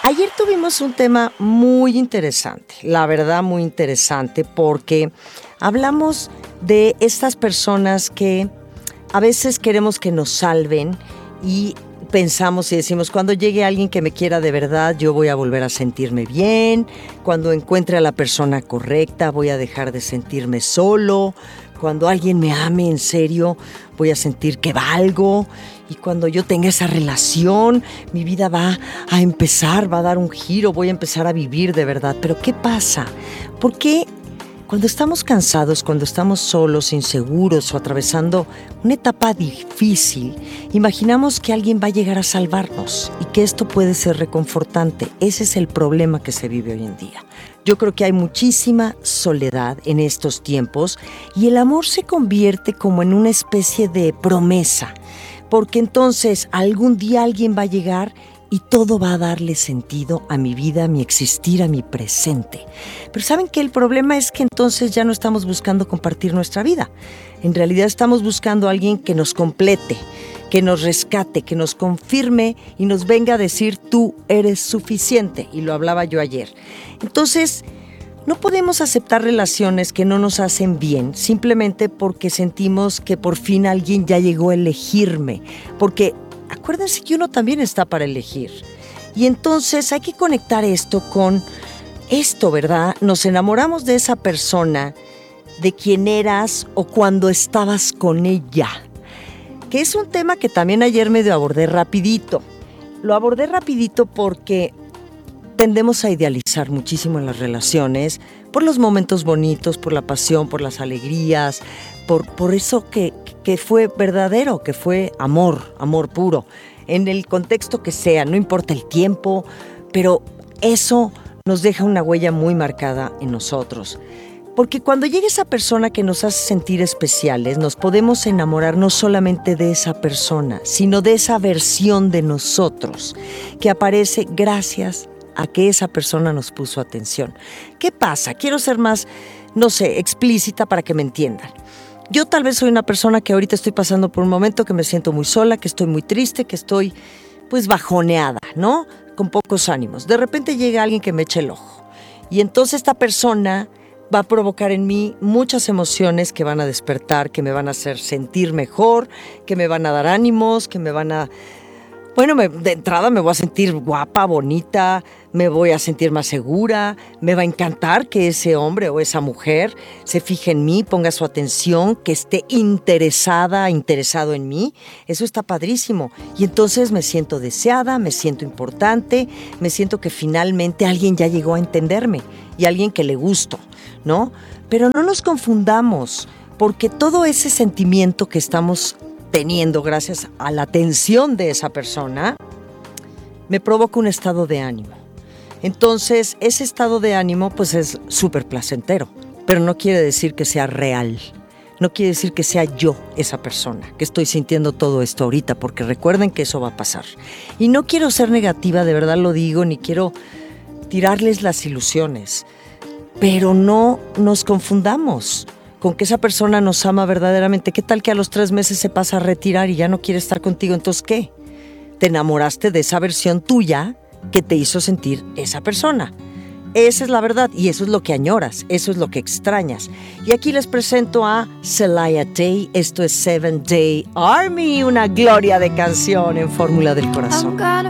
Ayer tuvimos un tema muy interesante, la verdad muy interesante, porque hablamos de estas personas que a veces queremos que nos salven y pensamos y decimos, cuando llegue alguien que me quiera de verdad, yo voy a volver a sentirme bien, cuando encuentre a la persona correcta, voy a dejar de sentirme solo, cuando alguien me ame en serio, voy a sentir que valgo. Y cuando yo tenga esa relación, mi vida va a empezar, va a dar un giro, voy a empezar a vivir de verdad. Pero ¿qué pasa? ¿Por qué cuando estamos cansados, cuando estamos solos, inseguros o atravesando una etapa difícil, imaginamos que alguien va a llegar a salvarnos y que esto puede ser reconfortante? Ese es el problema que se vive hoy en día. Yo creo que hay muchísima soledad en estos tiempos y el amor se convierte como en una especie de promesa. Porque entonces algún día alguien va a llegar y todo va a darle sentido a mi vida, a mi existir, a mi presente. Pero ¿saben qué? El problema es que entonces ya no estamos buscando compartir nuestra vida. En realidad estamos buscando a alguien que nos complete, que nos rescate, que nos confirme y nos venga a decir tú eres suficiente. Y lo hablaba yo ayer. Entonces, no podemos aceptar relaciones que no nos hacen bien simplemente porque sentimos que por fin alguien ya llegó a elegirme. Porque acuérdense que uno también está para elegir. Y entonces hay que conectar esto con esto, ¿verdad? Nos enamoramos de esa persona, de quién eras o cuando estabas con ella. Que es un tema que también ayer medio abordé rapidito. Lo abordé rapidito porque tendemos a idealizar muchísimo en las relaciones, por los momentos bonitos, por la pasión, por las alegrías, por eso que fue verdadero, que fue amor puro, en el contexto que sea, no importa el tiempo, pero eso nos deja una huella muy marcada en nosotros. Porque cuando llega esa persona que nos hace sentir especiales, nos podemos enamorar no solamente de esa persona, sino de esa versión de nosotros que aparece gracias a que esa persona nos puso atención. ¿Qué pasa? Quiero ser más, explícita para que me entiendan. Yo tal vez soy una persona que ahorita estoy pasando por un momento que me siento muy sola, que estoy muy triste, que estoy pues bajoneada, ¿no? Con pocos ánimos. De repente llega alguien que me echa el ojo. Y entonces esta persona va a provocar en mí muchas emociones que van a despertar, que me van a hacer sentir mejor, que me van a dar ánimos, que me van a... Bueno, de entrada me voy a sentir guapa, bonita, me voy a sentir más segura, me va a encantar que ese hombre o esa mujer se fije en mí, ponga su atención, que esté interesado en mí. Eso está padrísimo. Y entonces me siento deseada, me siento importante, me siento que finalmente alguien ya llegó a entenderme y alguien que le gusto, ¿no? Pero no nos confundamos, porque todo ese sentimiento que estamos teniendo gracias a la atención de esa persona, me provoca un estado de ánimo. Entonces, ese estado de ánimo pues es súper placentero, pero no quiere decir que sea real. No quiere decir que sea yo esa persona, que estoy sintiendo todo esto ahorita, porque recuerden que eso va a pasar. Y no quiero ser negativa, de verdad lo digo, ni quiero tirarles las ilusiones, pero no nos confundamos con que esa persona nos ama verdaderamente. ¿Qué tal que a los 3 meses se pasa a retirar y ya no quiere estar contigo? Entonces, ¿qué? Te enamoraste de esa versión tuya que te hizo sentir esa persona. Esa es la verdad y eso es lo que añoras, eso es lo que extrañas. Y aquí les presento a Celaya Day. Esto es 7 Day Army, una gloria de canción en Fórmula del Corazón.